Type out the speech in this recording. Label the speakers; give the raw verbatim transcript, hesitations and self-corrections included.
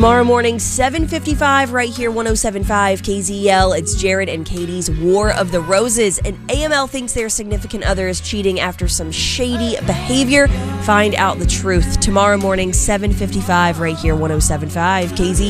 Speaker 1: Tomorrow morning, seven fifty-five, right here, one oh seven point five K Z L. It's Jared and Katie's War of the Roses. And A M L thinks their significant other is cheating after some shady behavior. Find out the truth tomorrow morning, seven fifty-five, right here, one oh seven point five K Z L.